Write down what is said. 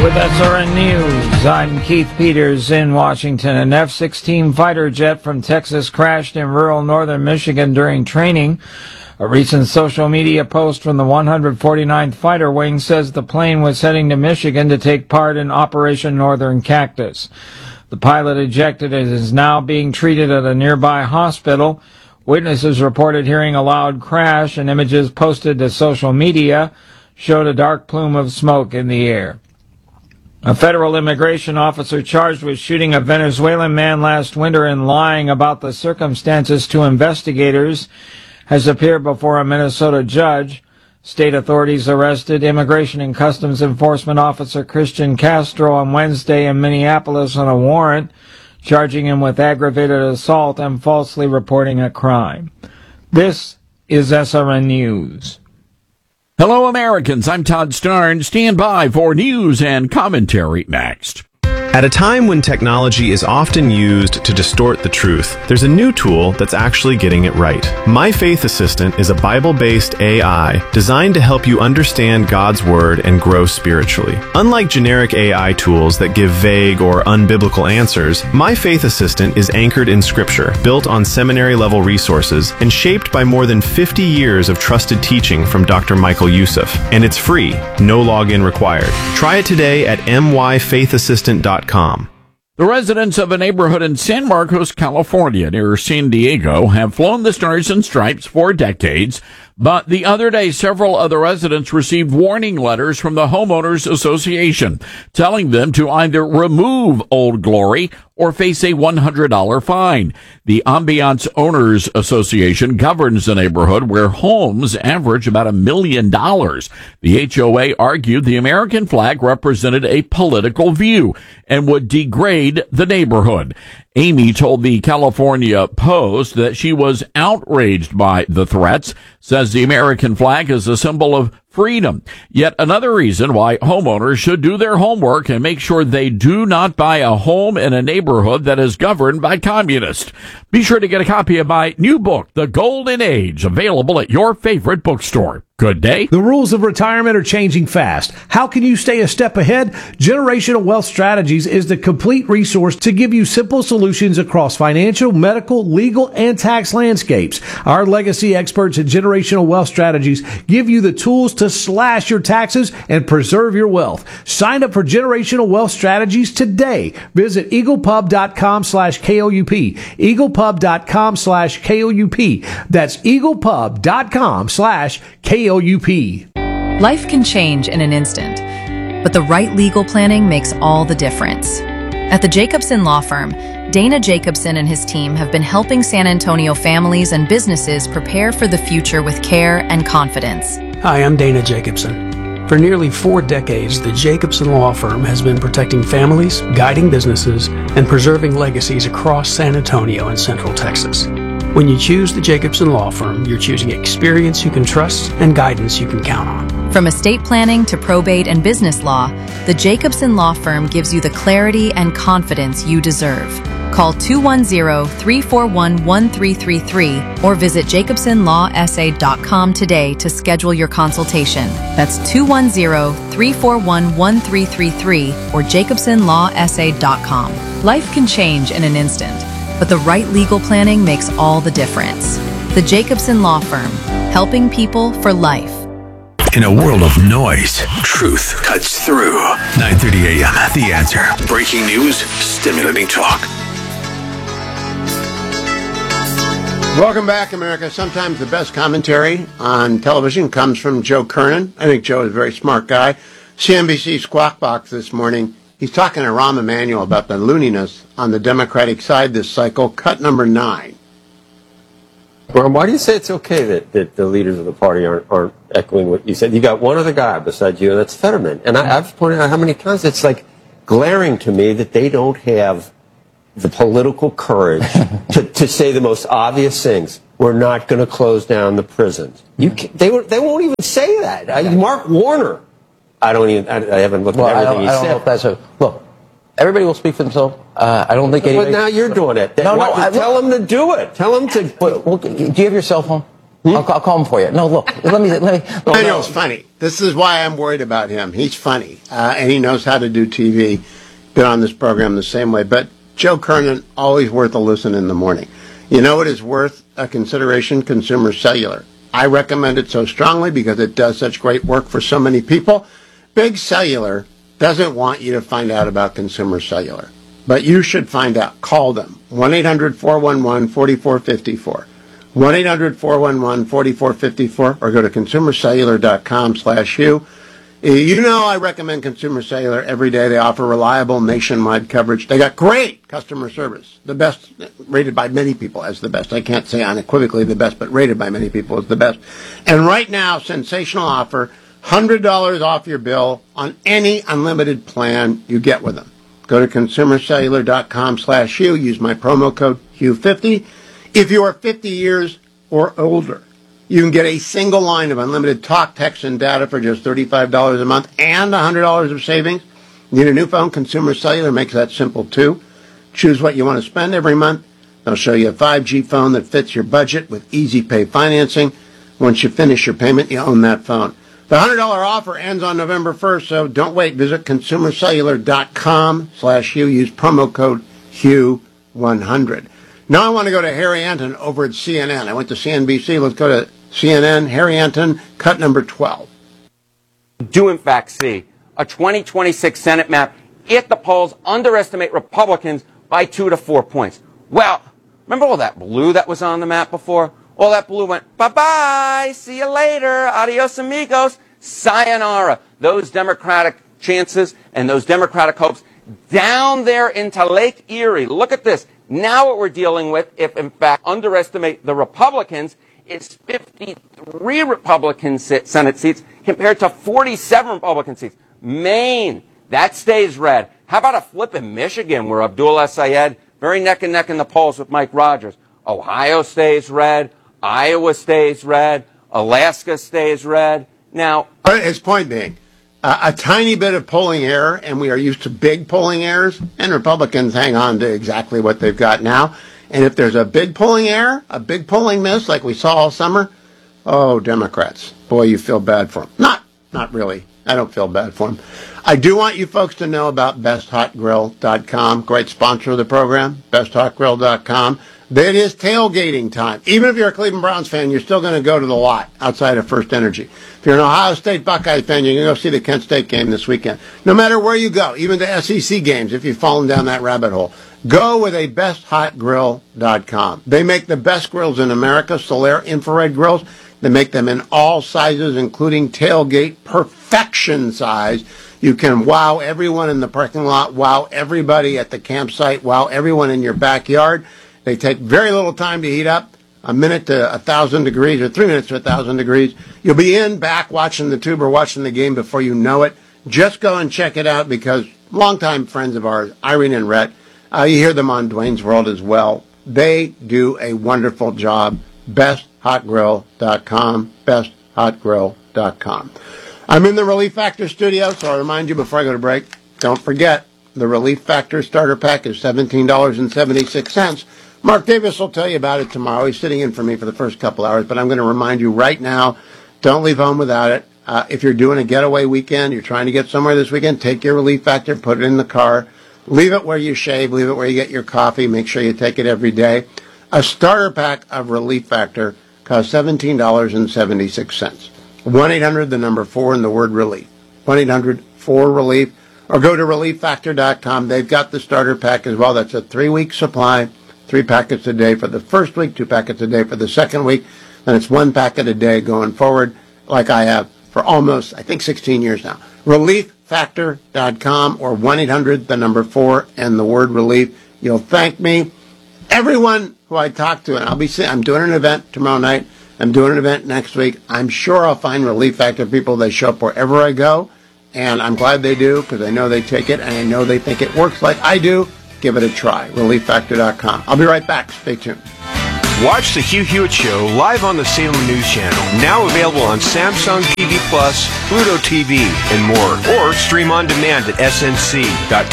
With SRN News, I'm Keith Peters in Washington. An F-16 fighter jet from Texas crashed in rural northern Michigan during training. A recent social media post from the 149th Fighter Wing says the plane was heading to Michigan to take part in Operation Northern Cactus. The pilot ejected and is now being treated at a nearby hospital. Witnesses reported hearing a loud crash, and images posted to social media showed a dark plume of smoke in the air. A federal immigration officer charged with shooting a Venezuelan man last winter and lying about the circumstances to investigators has appeared before a Minnesota judge. State authorities arrested Immigration and Customs Enforcement Officer Christian Castro on Wednesday in Minneapolis on a warrant, charging him with aggravated assault and falsely reporting a crime. This is SRN News. Hello, Americans. I'm Todd Starn. Stand by for news and commentary next. At a time when technology is often used to distort the truth, there's a new tool that's actually getting it right. My Faith Assistant is a Bible-based AI designed to help you understand God's Word and grow spiritually. Unlike generic AI tools that give vague or unbiblical answers, My Faith Assistant is anchored in Scripture, built on seminary-level resources, and shaped by more than 50 years of trusted teaching from Dr. Michael Youssef. And it's free, no login required. Try it today at myfaithassistant.com. The residents of a neighborhood in San Marcos, California, near San Diego, have flown the Stars and Stripes for decades, but the other day, several other residents received warning letters from the Homeowners Association telling them to either remove Old Glory or face a $100 fine. The Ambiance Owners Association governs the neighborhood where homes average about $1 million. The HOA argued the American flag represented a political view and would degrade the neighborhood. Amy told the California Post that she was outraged by the threats, says the American flag is a symbol of freedom. Yet another reason why homeowners should do their homework and make sure they do not buy a home in a neighborhood that is governed by communists. Be sure to get a copy of my new book, The Golden Age, available at your favorite bookstore. Good day. The rules of retirement are changing fast. How can you stay a step ahead? Generational Wealth Strategies is the complete resource to give you simple solutions across financial, medical, legal, and tax landscapes. Our legacy experts at Generational Wealth Strategies give you the tools to slash your taxes and preserve your wealth. Sign up for Generational Wealth Strategies today. Visit eaglepub.com/KOUP. eaglepub.com/KOUP. That's eaglepub.com/KOUP. Life can change in an instant, but the right legal planning makes all the difference. At the Jacobson Law Firm, Dana Jacobson and his team have been helping San Antonio families and businesses prepare for the future with care and confidence. Hi, I'm Dana Jacobson. For nearly 4 decades, the Jacobson Law Firm has been protecting families, guiding businesses, and preserving legacies across San Antonio and Central Texas. When you choose the Jacobson Law Firm, you're choosing experience you can trust and guidance you can count on. From estate planning to probate and business law, the Jacobson Law Firm gives you the clarity and confidence you deserve. Call 210-341-1333 or visit jacobsonlawsa.com today to schedule your consultation. That's 210-341-1333 or jacobsonlawsa.com. Life can change in an instant, but the right legal planning makes all the difference. The Jacobson Law Firm, helping people for life. In a world of noise, truth cuts through. 9:30 a.m. The Answer. Breaking news, stimulating talk. Welcome back, America. Sometimes the best commentary on television comes from Joe Kernan. I think Joe is a very smart guy. CNBC Squawk Box this morning. He's talking to Rahm Emanuel about the looniness on the Democratic side this cycle. Cut number 9. Well, why do you say it's okay that the leaders of the party aren't echoing what you said? You got one other guy besides you, and that's Fetterman. And I've pointed out how many times it's like glaring to me that they don't have the political courage to say the most obvious things. We're not going to close down the prisons. They won't even say that. Mark Warner. I haven't looked at everything he said. I don't know if that's look. Everybody will speak for themselves. I don't think anybody. But now you're doing it. Tell them to do it. Tell them to. Do you have your cell phone? I'll call him for you. No, look, let me. Daniel's funny. This is why I'm worried about him. He's funny, and he knows how to do TV. Been on this program the same way. But Joe Kernan, always worth a listen in the morning. You know what is worth a consideration? Consumer Cellular. I recommend it so strongly because it does such great work for so many people. Big Cellular doesn't want you to find out about Consumer Cellular, but you should find out. Call them, 1-800-411-4454. 1-800-411-4454, or go to consumercellular.com/Hugh. You know I recommend Consumer Cellular every day. They offer reliable nationwide coverage. They got great customer service, the best, rated by many people as the best. I can't say unequivocally the best, but rated by many people as the best. And right now, sensational offer, $100 off your bill on any unlimited plan you get with them. Go to consumercellular.com/Hugh. Use my promo code Hugh50. If you are 50 years or older, you can get a single line of unlimited talk, text, and data for just $35 a month and $100 of savings. Need a new phone? Consumer Cellular makes that simple, too. Choose what you want to spend every month. They'll show you a 5G phone that fits your budget with easy pay financing. Once you finish your payment, you own that phone. The $100 offer ends on November 1st, so don't wait. Visit consumercellular.com/Hugh. Use promo code Hugh100. Now I want to go to Harry Anton over at CNN. I went to CNBC. Let's go to CNN. Harry Anton, cut number 12. Do in fact see a 2026 Senate map if the polls underestimate Republicans by 2 to 4 points. Well, remember all that blue that was on the map before? All that blue went, bye-bye, see you later, adios amigos, sayonara. Those Democratic chances and those Democratic hopes down there into Lake Erie. Look at this. Now what we're dealing with, if in fact underestimate the Republicans, is 53 Republican Senate seats compared to 47 Republican seats. Maine, that stays red. How about a flip in Michigan where Abdullah Syed, very neck and neck in the polls with Mike Rogers. Ohio stays red. Iowa stays red. Alaska stays red. Now, his point being, a tiny bit of polling error, and we are used to big polling errors, and Republicans hang on to exactly what they've got now. And if there's a big polling error, a big polling miss, like we saw all summer, oh, Democrats, boy, you feel bad for them. Not really. I don't feel bad for them. I do want you folks to know about BestHotGrill.com, great sponsor of the program, BestHotGrill.com. It is tailgating time. Even if you're a Cleveland Browns fan, you're still going to go to the lot outside of First Energy. If you're an Ohio State Buckeye fan, you're going to go see the Kent State game this weekend. No matter where you go, even the SEC games, if you've fallen down that rabbit hole, go with a BestHotGrill.com. They make the best grills in America, Solaire infrared grills. They make them in all sizes, including tailgate perfection size. You can wow everyone in the parking lot, wow everybody at the campsite, wow everyone in your backyard. They take very little time to heat up, a minute to 1,000 degrees or 3 minutes to 1,000 degrees. You'll be back watching the tube or watching the game before you know it. Just go and check it out because longtime friends of ours, Irene and Rhett, you hear them on Dwayne's World as well. They do a wonderful job. BestHotGrill.com, BestHotGrill.com. I'm in the Relief Factor studio, so I'll remind you before I go to break, don't forget, the Relief Factor starter pack is $17.76. Mark Davis will tell you about it tomorrow. He's sitting in for me for the first couple hours, but I'm going to remind you right now, don't leave home without it. If you're doing a getaway weekend, you're trying to get somewhere this weekend, take your Relief Factor, put it in the car, leave it where you shave, leave it where you get your coffee, make sure you take it every day. A starter pack of Relief Factor costs $17.76. 1-800, the number 4, and the word relief. 1-800-4RELIEF, or go to ReliefFactor.com. They've got the starter pack as well. That's a 3-week supply, 3 packets a day for the first week, 2 packets a day for the second week, and it's 1 packet a day going forward, like I have for almost, I think, 16 years now. ReliefFactor.com or 1-800, the number 4, and the word relief. You'll thank me. Everyone who I talk to, and I'm doing an event tomorrow night. I'm doing an event next week. I'm sure I'll find Relief Factor people. They show up wherever I go, and I'm glad they do because I know they take it, and I know they think it works like I do. Give it a try. ReliefFactor.com. I'll be right back. Stay tuned. Watch the Hugh Hewitt Show live on the Salem News Channel. Now available on Samsung TV Plus, Pluto TV, and more. Or stream on demand at snc.tv.